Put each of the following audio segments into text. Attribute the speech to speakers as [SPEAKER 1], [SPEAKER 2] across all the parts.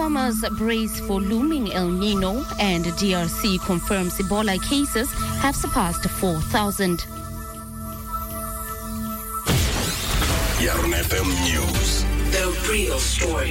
[SPEAKER 1] Farmers brace for looming El Nino, and DRC confirms Ebola cases have surpassed 4,000.
[SPEAKER 2] Yarn FM News.
[SPEAKER 3] The real story.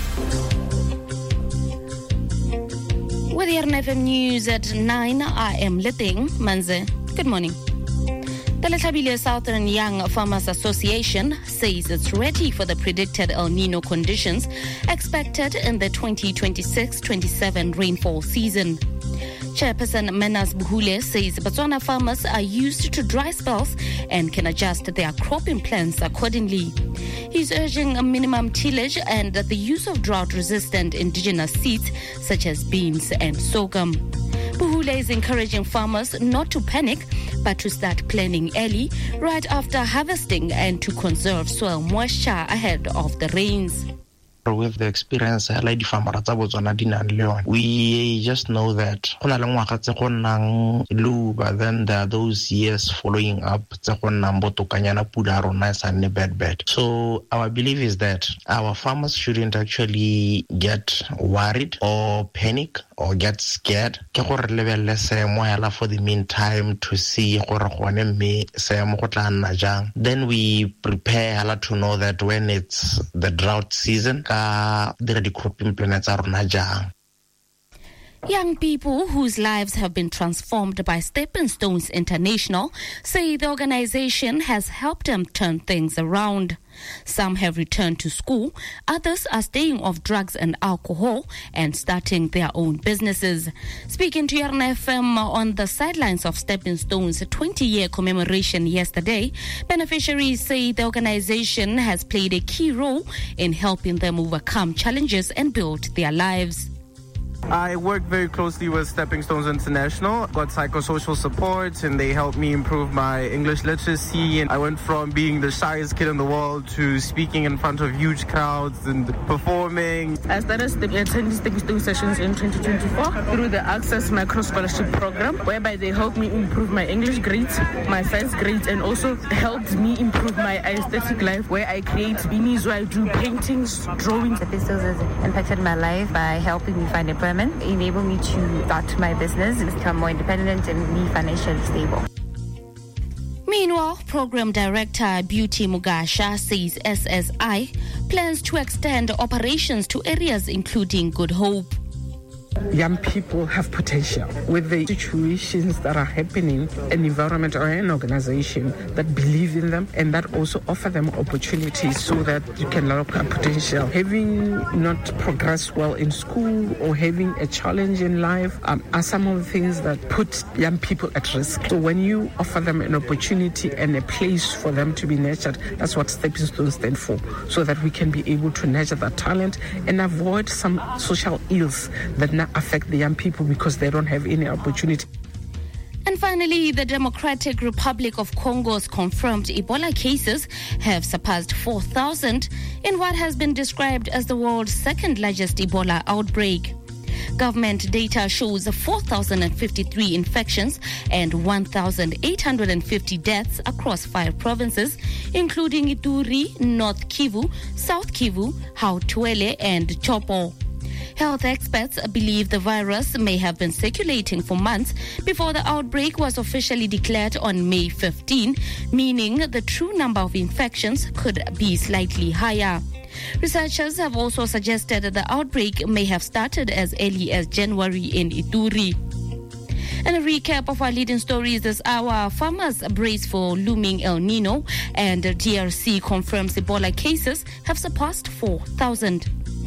[SPEAKER 1] With Yarn FM News at 9, I am Leteng Manze. Good morning. The Letlhabile Southern Young Farmers Association says it's ready for the predicted El Nino conditions expected in the 2026-27 rainfall season. Chairperson Menas Buhule says Botswana farmers are used to dry spells and can adjust their cropping plans accordingly. He's urging a minimum tillage and the use of drought-resistant indigenous seeds such as beans and sorghum. Buhule is encouraging farmers not to panic, but to start planning early, right after harvesting, and to conserve soil moisture ahead of the rains.
[SPEAKER 4] With the experience we just know that but then there are those years following up. So our belief is that our farmers shouldn't actually get worried or panic or get scared for the meantime to see then we prepare to know that when it's the drought season
[SPEAKER 1] Young people whose lives have been transformed by Stepping Stones International say the organization has helped them turn things around. Some have returned to school, others are staying off drugs and alcohol and starting their own businesses. Speaking to Yarn FM on the sidelines of Stepping Stones' 20-year commemoration yesterday, beneficiaries say the organization has played a key role in helping them overcome challenges and build their lives.
[SPEAKER 5] I work very closely with Stepping Stones International. Got psychosocial support and they helped me improve my English literacy. And I went from being the shyest kid in the world to speaking in front of huge crowds and performing.
[SPEAKER 6] I started attending Stepping Stones sessions in 2024 through the Access Micro Scholarship Program, whereby they helped me improve my English grades, my science grades, and also helped me improve my aesthetic life, where I create beanies, where I do paintings, drawings.
[SPEAKER 7] Stepping Stones has impacted my life by helping me find employment, enable me to start my business, become more independent and be financially stable.
[SPEAKER 1] Meanwhile, Program Director Beauty Mugasha says SSI plans to extend operations to areas including Good Hope.
[SPEAKER 8] Young people have potential. With the situations that are happening, an environment or an organization that believe in them and that also offer them opportunities so that you can unlock a potential. Having not progressed well in school or having a challenge in life are some of the things that put young people at risk. So when you offer them an opportunity and a place for them to be nurtured, that's what Stepping Stones stand for, so that we can be able to nurture that talent and avoid some social ills that now affect the young people because they don't have any opportunity.
[SPEAKER 1] And finally, the Democratic Republic of Congo's confirmed Ebola cases have surpassed 4,000 in what has been described as the world's second largest Ebola outbreak. Government data shows 4,053 infections and 1,850 deaths across 5 provinces, including Ituri, North Kivu, South Kivu, Haut-Uele, and Chopo. Health experts believe the virus may have been circulating for months before the outbreak was officially declared on May 15, meaning the true number of infections could be slightly higher. Researchers have also suggested that the outbreak may have started as early as January in Ituri. And a recap of our leading stories this hour: farmers brace for looming El Nino, and DRC confirms Ebola cases have surpassed 4,000.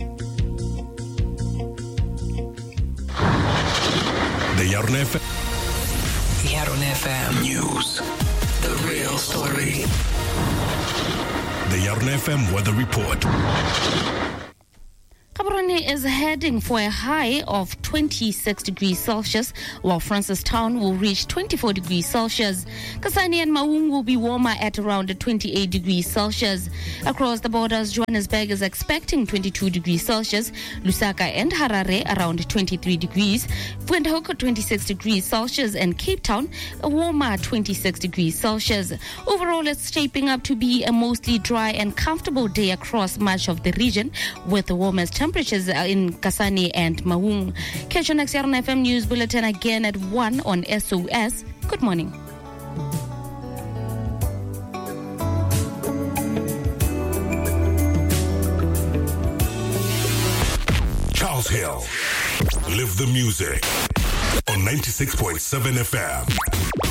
[SPEAKER 2] The Yarn
[SPEAKER 3] FM
[SPEAKER 2] News.
[SPEAKER 3] The real story.
[SPEAKER 2] The Yarn FM Weather Report.
[SPEAKER 1] Gaborone is heading for a high of 26 degrees Celsius, while Francistown will reach 24 degrees Celsius. Kasane and Maung will be warmer at around 28 degrees Celsius. Across the borders, Johannesburg is expecting 22 degrees Celsius, Lusaka and Harare around 23 degrees, Windhoek 26 degrees Celsius, and Cape Town a warmer 26 degrees Celsius. Overall, it's shaping up to be a mostly dry and comfortable day across much of the region, with the warmest temperatures areas in Kasane and Maung. Catch your next Yarn FM News Bulletin again at 1 on SOS. Good morning.
[SPEAKER 2] Charles Hill. Live the music on 96.7 FM.